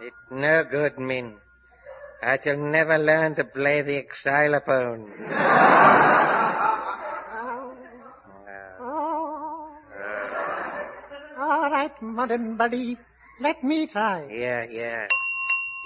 It's no good, Min. I shall never learn to play the xylophone. All right, modern buddy. Let me try. Yeah.